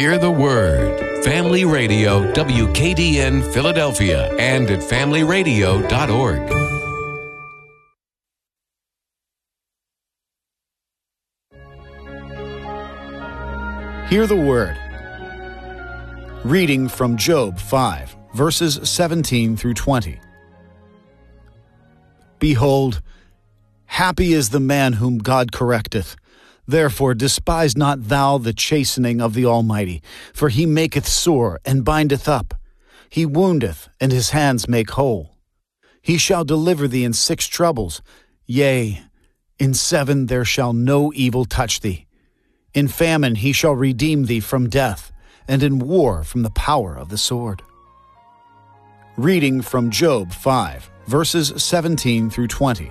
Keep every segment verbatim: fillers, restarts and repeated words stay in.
Hear the Word. Family Radio, W K D N Philadelphia, and at family radio dot org. Hear the Word. Reading from Job five, verses seventeen through twenty. Behold, happy is the man whom God correcteth. Therefore despise not thou the chastening of the Almighty, for he maketh sore and bindeth up. He woundeth, and his hands make whole. He shall deliver thee in six troubles. Yea, in seven there shall no evil touch thee. In famine he shall redeem thee from death, and in war from the power of the sword. Reading from Job five, verses seventeen through twenty.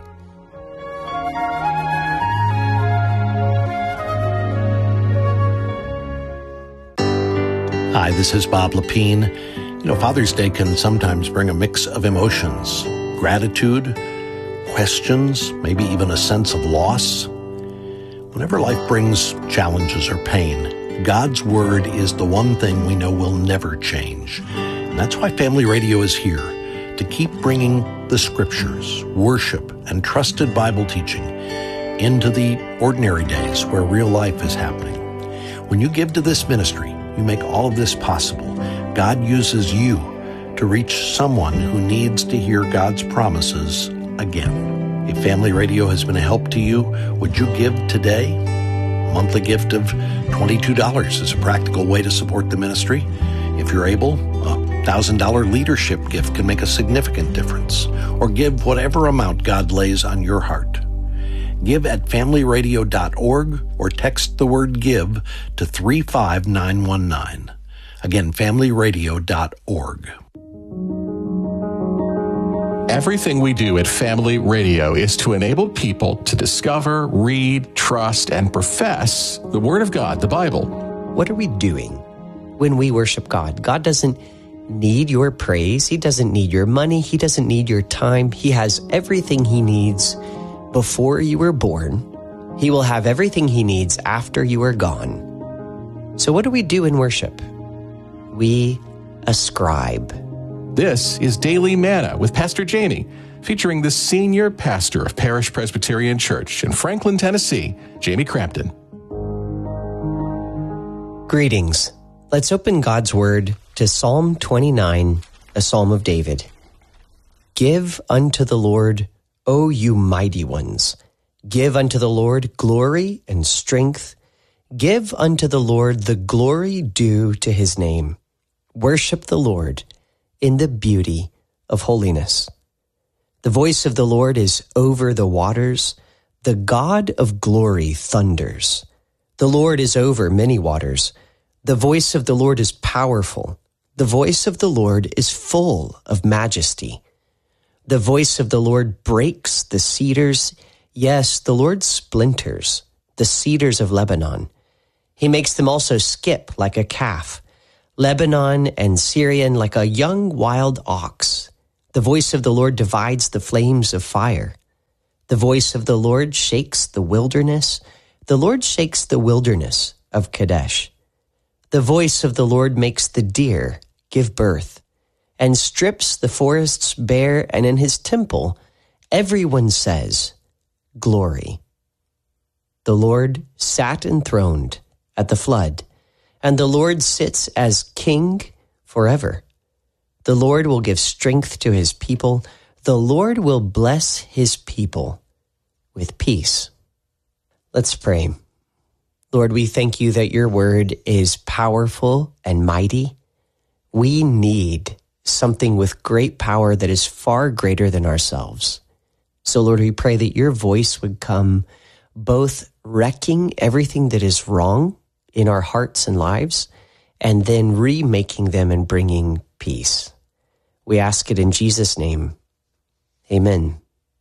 Hi, this is Bob Lepine. You know, Father's Day can sometimes bring a mix of emotions, gratitude, questions, maybe even a sense of loss. Whenever life brings challenges or pain, God's Word is the one thing we know will never change. And that's why Family Radio is here, to keep bringing the Scriptures, worship, and trusted Bible teaching into the ordinary days where real life is happening. When you give to this ministry, you make all of this possible. God uses you to reach someone who needs to hear God's promises again. If Family Radio has been a help to you, would you give today? A monthly gift of twenty-two dollars is a practical way to support the ministry. If you're able, a one thousand dollars leadership gift can make a significant difference. Or give whatever amount God lays on your heart. Give at family radio dot org or text the word GIVE to three five nine one nine. Again, family radio dot org. Everything we do at Family Radio is to enable people to discover, read, trust, and profess the Word of God, the Bible. What are we doing when we worship God? God doesn't need your praise. He doesn't need your money. He doesn't need your time. He has everything he needs before you were born. He will have everything he needs after you are gone. So what do we do in worship? We ascribe. This is Daily Manna with Pastor Jamie, featuring the senior pastor of Parish Presbyterian Church in Franklin, Tennessee, Jamie Crampton. Greetings. Let's open God's Word to Psalm twenty-nine, a psalm of David. Give unto the Lord, O you mighty ones. Give unto the Lord glory and strength. Give unto the Lord the glory due to his name. Worship the Lord in the beauty of holiness. The voice of the Lord is over the waters. The God of glory thunders. The Lord is over many waters. The voice of the Lord is powerful. The voice of the Lord is full of majesty. The voice of the Lord breaks the cedars. Yes, the Lord splinters the cedars of Lebanon. He makes them also skip like a calf. Lebanon and Syrian like a young wild ox. The voice of the Lord divides the flames of fire. The voice of the Lord shakes the wilderness. The Lord shakes the wilderness of Kadesh. The voice of the Lord makes the deer give birth, and strips the forests bare, and in his temple everyone says, Glory. The Lord sat enthroned at the flood, and the Lord sits as king forever. The Lord will give strength to his people. The Lord will bless his people with peace. Let's pray. Lord, we thank you that your word is powerful and mighty. We need something with great power that is far greater than ourselves. So, Lord, we pray that your voice would come both wrecking everything that is wrong in our hearts and lives, and then remaking them and bringing peace. We ask it in Jesus' name. Amen.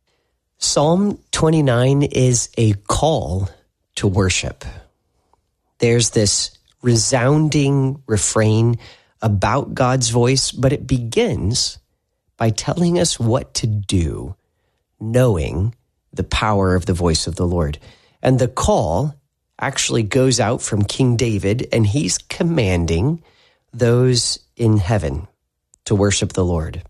Psalm twenty-nine is a call to worship. There's this resounding refrain about God's voice, but it begins by telling us what to do, knowing the power of the voice of the Lord. And the call actually goes out from King David, and he's commanding those in heaven to worship the Lord.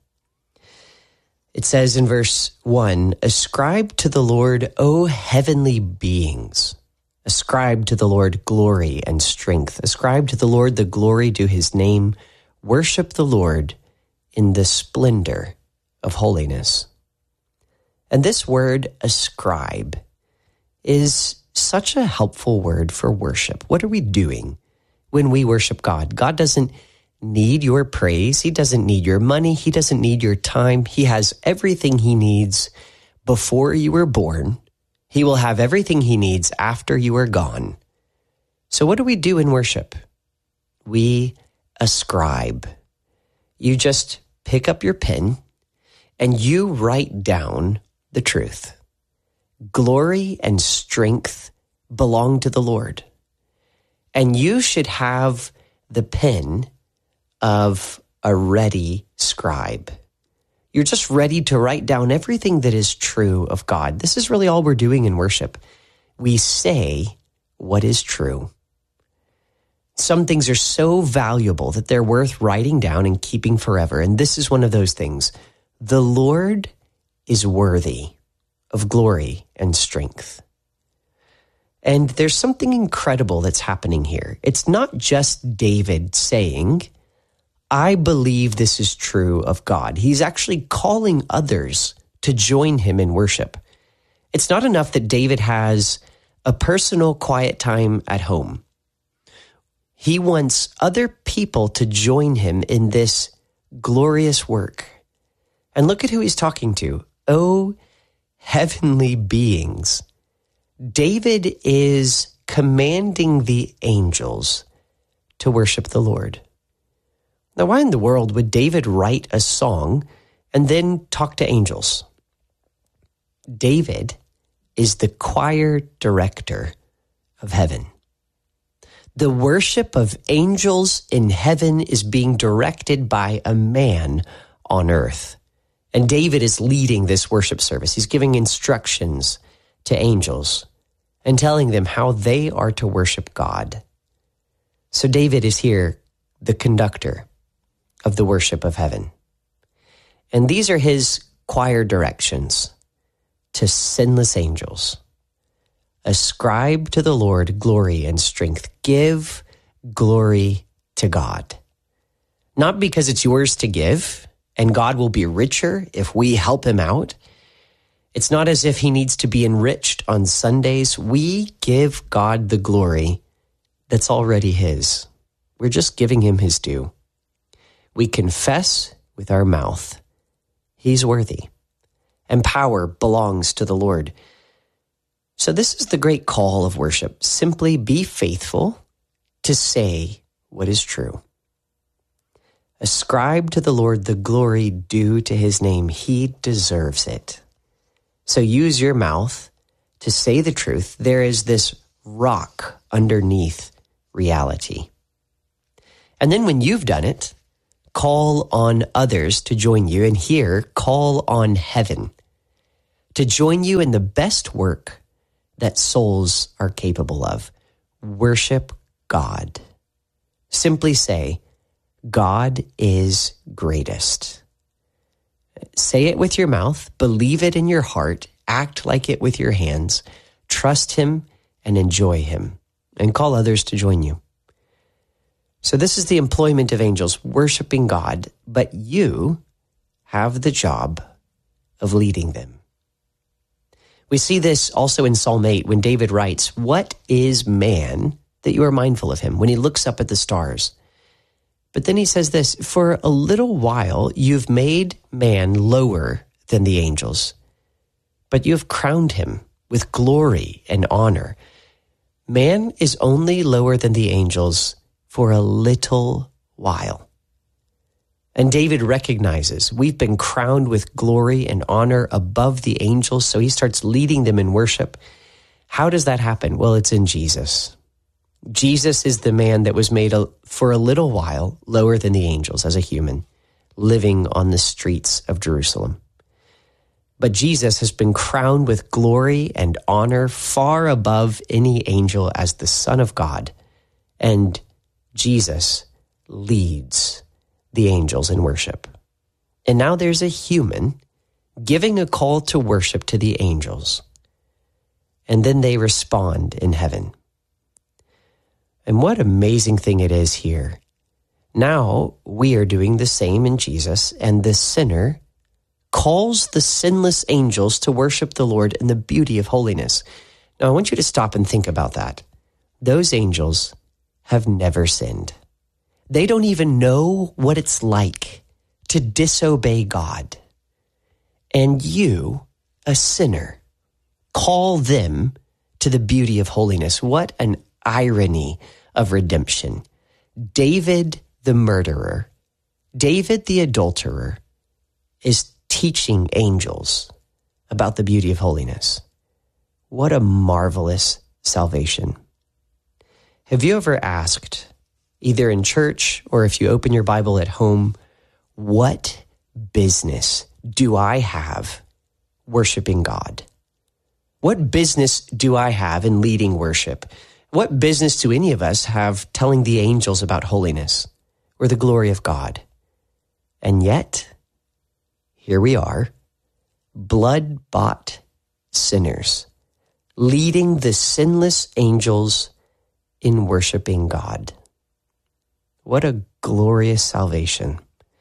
It says in verse one, "Ascribe to the Lord, O heavenly beings. Ascribe to the Lord glory and strength. Ascribe to the Lord the glory due his name. Worship the Lord in the splendor of holiness." And this word, ascribe, is such a helpful word for worship. What are we doing when we worship God? God doesn't need your praise. He doesn't need your money. He doesn't need your time. He has everything he needs before you were born. He will have everything he needs after you are gone. So what do we do in worship? We ascribe. You just pick up your pen and you write down the truth. Glory and strength belong to the Lord. And you should have the pen of a ready scribe. You're just ready to write down everything that is true of God. This is really all we're doing in worship. We say what is true. Some things are so valuable that they're worth writing down and keeping forever. And this is one of those things. The Lord is worthy of glory and strength. And there's something incredible that's happening here. It's not just David saying, I believe this is true of God. He's actually calling others to join him in worship. It's not enough that David has a personal quiet time at home. He wants other people to join him in this glorious work. And look at who he's talking to. Oh, heavenly beings. David is commanding the angels to worship the Lord. Now, why in the world would David write a song and then talk to angels? David is the choir director of heaven. The worship of angels in heaven is being directed by a man on earth. And David is leading this worship service. He's giving instructions to angels and telling them how they are to worship God. So David is here, the conductor of the worship of heaven. And these are his choir directions to sinless angels. Ascribe to the Lord glory and strength. Give glory to God. Not because it's yours to give, and God will be richer if we help him out. It's not as if he needs to be enriched on Sundays. We give God the glory that's already his. We're just giving him his due. We confess with our mouth, he's worthy, and power belongs to the Lord. So this is the great call of worship. Simply be faithful to say what is true. Ascribe to the Lord the glory due to his name. He deserves it. So use your mouth to say the truth. There is this rock underneath reality. And then when you've done it, call on others to join you. And here, call on heaven to join you in the best work that souls are capable of. Worship God. Simply say, God is greatest. Say it with your mouth, believe it in your heart, act like it with your hands, trust him and enjoy him, and call others to join you. So this is the employment of angels, worshiping God, but you have the job of leading them. We see this also in Psalm eight when David writes, "What is man that you are mindful of him?" When he looks up at the stars. But then he says this, "For a little while you've made man lower than the angels, but you have crowned him with glory and honor." Man is only lower than the angels for a little while. And David recognizes we've been crowned with glory and honor above the angels, so he starts leading them in worship. How does that happen? Well, it's in Jesus. Jesus is the man that was made a, for a little while lower than the angels as a human, living on the streets of Jerusalem. But Jesus has been crowned with glory and honor far above any angel as the Son of God. And Jesus leads the angels in worship. And now there's a human giving a call to worship to the angels. And then they respond in heaven. And what amazing thing it is here. Now we are doing the same in Jesus, and the sinner calls the sinless angels to worship the Lord in the beauty of holiness. Now I want you to stop and think about that. Those angels have never sinned. They don't even know what it's like to disobey God. And you, a sinner, call them to the beauty of holiness. What an irony of redemption. David the murderer, David the adulterer, is teaching angels about the beauty of holiness. What a marvelous salvation. Have you ever asked, either in church or if you open your Bible at home, what business do I have worshiping God? What business do I have in leading worship? What business do any of us have telling the angels about holiness or the glory of God? And yet, here we are, blood-bought sinners, leading the sinless angels in worshiping God. What a glorious salvation.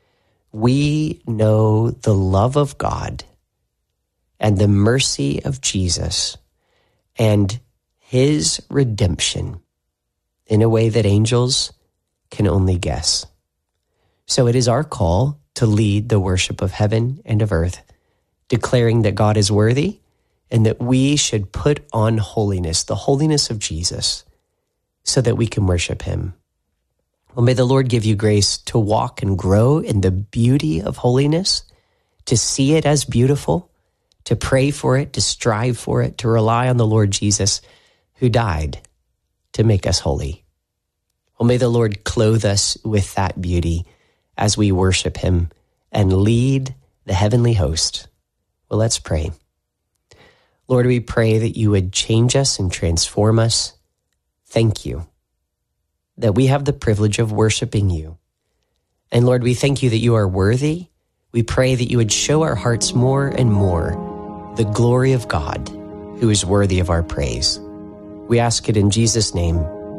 We know the love of God and the mercy of Jesus and his redemption in a way that angels can only guess. So it is our call to lead the worship of heaven and of earth, declaring that God is worthy and that we should put on holiness, the holiness of Jesus, so that we can worship him. Well, may the Lord give you grace to walk and grow in the beauty of holiness, to see it as beautiful, to pray for it, to strive for it, to rely on the Lord Jesus, who died to make us holy. Well, may the Lord clothe us with that beauty as we worship him and lead the heavenly host. Well, let's pray. Lord, we pray that you would change us and transform us. Thank you that we have the privilege of worshiping you. And Lord, we thank you that you are worthy. We pray that you would show our hearts more and more the glory of God, who is worthy of our praise. We ask it in Jesus' name.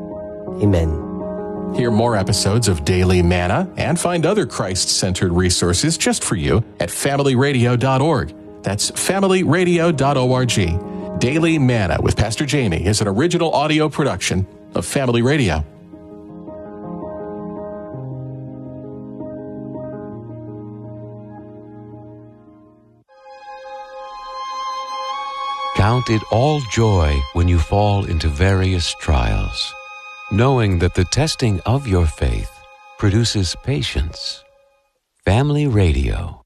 Amen. Hear more episodes of Daily Manna and find other Christ-centered resources just for you at family radio dot org. That's family radio dot org. Daily Manna with Pastor Jamie is an original audio production of Family Radio. Count it all joy when you fall into various trials, knowing that the testing of your faith produces patience. Family Radio.